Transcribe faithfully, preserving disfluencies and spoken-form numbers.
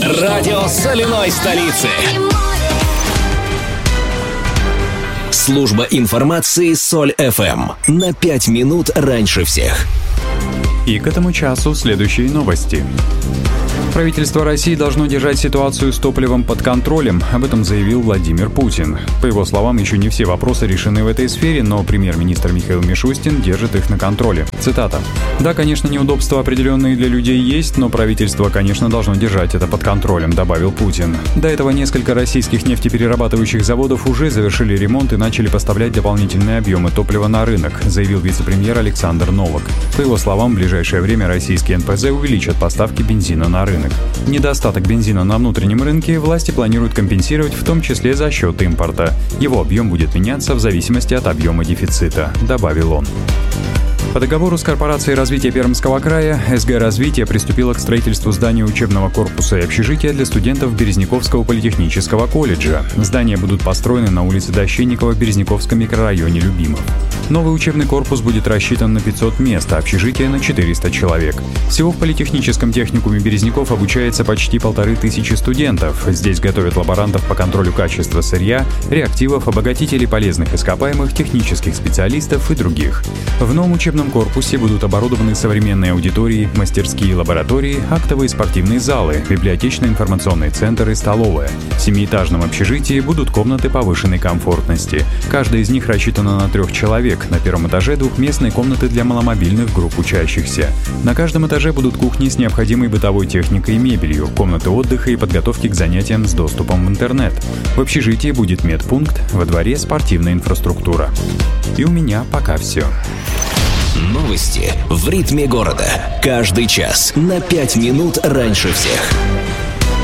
Радио соляной столицы. Служба информации Соль эф эм. На пять минут раньше всех. И к этому часу следующие новости. Правительство России должно держать ситуацию с топливом под контролем, об этом заявил Владимир Путин. По его словам, еще не все вопросы решены в этой сфере, но премьер-министр Михаил Мишустин держит их на контроле. Цитата. «Да, конечно, неудобства определенные для людей есть, но правительство, конечно, должно держать это под контролем», добавил Путин. До этого несколько российских нефтеперерабатывающих заводов уже завершили ремонт и начали поставлять дополнительные объемы топлива на рынок, заявил вице-премьер Александр Новак. По его словам, в ближайшее время российские эн пэ зэ увеличат поставки бензина на рынок. Недостаток бензина на внутреннем рынке власти планируют компенсировать в том числе за счет импорта. Его объем будет меняться в зависимости от объема дефицита, добавил он. По договору с Корпорацией развития Пермского края эс гэ «Развитие» приступила к строительству здания учебного корпуса и общежития для студентов Березняковского политехнического колледжа. Здания будут построены на улице Дощенникова в Березняковском микрорайоне Любимов. Новый учебный корпус будет рассчитан на пятьсот мест, а общежитие на четыреста человек. Всего в политехническом техникуме Березняков обучается почти полторы тысячи студентов. Здесь готовят лаборантов по контролю качества сырья, реактивов, обогатителей полезных ископаемых, технических специалистов и других. В новом учебном В корпусе будут оборудованы современные аудитории, мастерские лаборатории, актовые спортивные залы, библиотечно-информационный центр и столовая. В семиэтажном общежитии будут комнаты повышенной комфортности. Каждая из них рассчитана на трех человек. На первом этаже двухместные комнаты для маломобильных групп учащихся. На каждом этаже будут кухни с необходимой бытовой техникой и мебелью, комнаты отдыха и подготовки к занятиям с доступом в интернет. В общежитии будет медпункт, во дворе спортивная инфраструктура. И у меня пока все. Новости в ритме города. Каждый час на пять минут раньше всех.